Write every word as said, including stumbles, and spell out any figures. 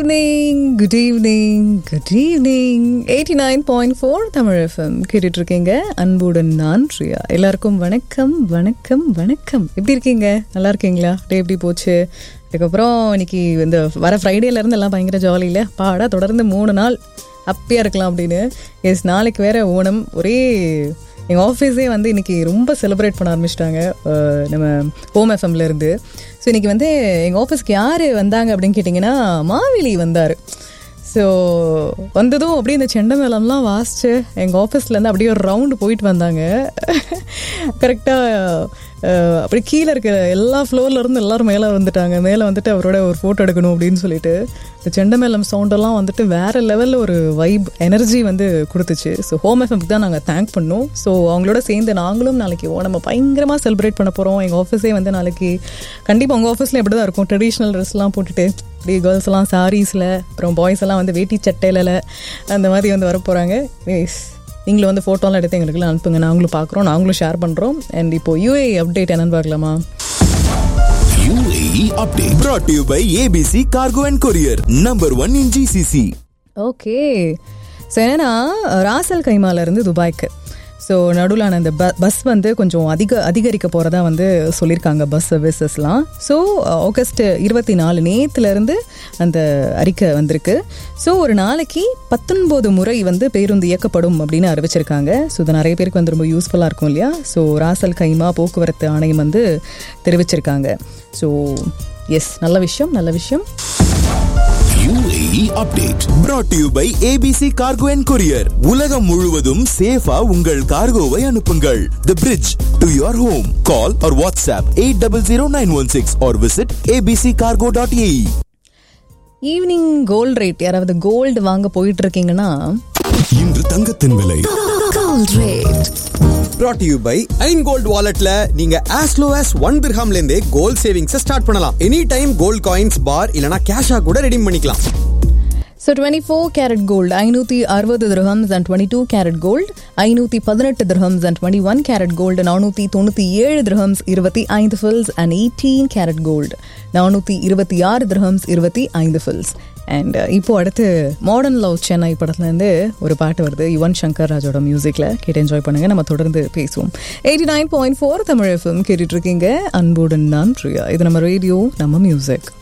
evening, good evening, good evening. eighty-nine point four Tamil F M கேட்டுட்டு இருக்கீங்க. அன்புடன் நான் ரியா. எல்லாருக்கும் வணக்கம் வணக்கம் வணக்கம். எப்படி இருக்கீங்க? நல்லா இருக்கீங்களா? டே எப்படி போச்சு? அதுக்கப்புறம் இன்னைக்கு இந்த வர ஃப்ரைடேல இருந்து எல்லாம் பயங்கர ஜாலி இல்லை? பாடா தொடர்ந்து மூணு நாள் ஹாப்பியாக இருக்கலாம் அப்படின்னு. எஸ், நாளைக்கு வேற ஓணம். ஒரே எங்கள் ஆஃபீஸே வந்து இன்றைக்கி ரொம்ப செலிப்ரேட் பண்ண ஆரம்பிச்சிட்டாங்க நம்ம ஹோம் எஃப்எம்லேருந்து. ஸோ இன்றைக்கி வந்து எங்கள் ஆஃபீஸ்க்கு யார் வந்தாங்க அப்படின்னு கேட்டிங்கன்னா, மாவேலி வந்தார். ஸோ வந்ததும் அப்படியே இந்த செண்டை மேளம்லாம் வாசிச்சு எங்கள் ஆஃபீஸ்லேருந்து அப்படியே ஒரு ரவுண்டு போயிட்டு வந்தாங்க. கரெக்டாக அப்படி கீழே இருக்கிற எல்லா ஃப்ளோர்லேருந்து எல்லோரும் மேலே வந்துட்டாங்க. மேலே வந்துட்டு அவரோட ஒரு ஃபோட்டோ எடுக்கணும் அப்படின்னு சொல்லிட்டு இந்த செண்டை மேளம் சவுண்டெல்லாம் வந்துட்டு வேறு லெவலில் ஒரு வைப் எனர்ஜி வந்து கொடுத்துச்சு. ஸோ ஹோம் எஃப்எம்க்கு தான் நாங்கள் தேங்க் பண்ணோம். ஸோ அவங்களோட சேர்ந்து நாங்களும் நாளைக்கு நம்ம பயங்கரமாக செலிப்ரேட் பண்ண போகிறோம். எங்கள் ஆஃபீஸே வந்து நாளைக்கு கண்டிப்பாக உங்கள் ஆஃபீஸில் எப்படி தான் இருக்கும், ட்ரெடிஷ்னல் ட்ரெஸ்லாம் போட்டுட்டு அப்படியே கேர்ள்ஸ் எல்லாம் சாரீஸில், அப்புறம் பாய்ஸ் எல்லாம் வந்து வேட்டி சட்டையில் அந்த மாதிரி வந்து வர போகிறாங்க. எஸ், நீங்களும் வந்து ஃபோட்டோலாம் எடுத்து எங்களுக்குலாம் அனுப்புங்க. நாங்களும் பார்க்குறோம், நாங்களும் ஷேர் பண்ணுறோம். அண்ட் இப்போ யூஏ அப்டேட் என்னன்னு பார்க்கலாமா? U A E update brought to you by A B C Cargo and Courier, number one in G C C. Okay, so என்னன்னா ராசல் கைமாலேருந்து துபாய்க்கு ஸோ நடுவிலான அந்த ப பஸ் வந்து கொஞ்சம் அதிக அதிகரிக்க போகிறதா வந்து சொல்லியிருக்காங்க பஸ் சர்வீசஸ்லாம். ஸோ ஆகஸ்ட் இருபத்தி நாலு நேற்றுலேருந்து அந்த அறிக்கை வந்திருக்கு. ஸோ ஒரு நாளைக்கு பத்தொன்பது முறை வந்து பேருந்து இயக்கப்படும் அப்படின்னு அறிவிச்சிருக்காங்க. ஸோ இது நிறைய பேருக்கு வந்து ரொம்ப யூஸ்ஃபுல்லாக இருக்கும் இல்லையா? ஸோ ராசல் கைமா போக்குவரத்து ஆணையம் வந்து தெரிவிச்சிருக்காங்க. ஸோ எஸ், நல்ல விஷயம் நல்ல விஷயம். U A E update brought to you by A B C Cargo and Courier. உலகம் முழுவதும் சேஃபா உங்கள் கார்கோவை அனுப்புங்கள். The bridge to your home. Call or WhatsApp eight zero zero nine one six or visit a b c cargo dot a e. Evening gold rate, யாராவது gold வாங்க போயிட்டு இருக்கீங்கன்னா, இன்று தங்கத்தின் விலை Gold rate brought to you by Jan gold வாலெட்ல நீங்க as low as one dirhamல இருந்தே gold savings start பண்ணலாம். எனி டைம் கோல்ட் காயின்ஸ், பார் இல்லனா கேஷா கூட ரெடீம் பண்ணிக்கலாம். So twenty four carat gold ஐநூற்றி அறுபது dirhams and twenty two carat gold ஐநூற்றி பதினெட்டு dirhams and twenty one carat gold நானூற்றி தொண்ணூற்றி ஏழு திரஹம்ஸ் இருபத்தி ஐந்து fils and eighteen carat gold நானூற்றி இருபத்தி ஆறு திரஹம்ஸ் இருபத்தி ஐந்து ஃபில்ஸ். அண்ட் இப்போ அடுத்து மாடர்ன் லவ் சென்னை படத்துலேருந்து ஒரு பாட்டு வருது, யுவன் சங்கர் ராஜோட மியூசிக்கில். கேட்டு என்ஜாய் பண்ணுங்க. நம்ம தொடர்ந்து பேசுவோம். Eighty nine point four Tamil FM கேட்டுட்டு இருக்கீங்க. அன்புடன் நான் ரியா. இது நம்ம ரேடியோ, நம்ம மியூசிக்.